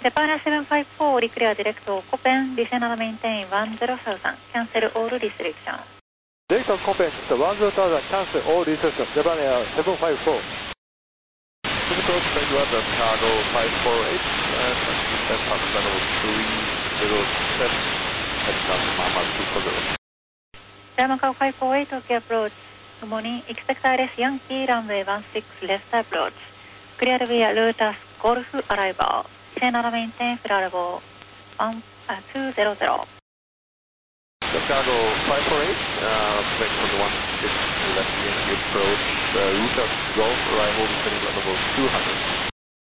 Japan 754, declare direct to Copen, descend and maintain 10,000, cancel all restrictions. Direct to Copen, 10,000, cancel all restrictions, Japan Air 754. Typical straight weather, cargo 548, descend past level 307, heading up Mama 240. German Cow 548, okay approach. Good morning, expect ILS Yankee, runway 16 left approach. Clear via Lotus Golf arrival. Descend and maintain flight level 200. Chicago 548, back on the 16 left Yankee approach, Lotus Golf arrival, descending at level 200.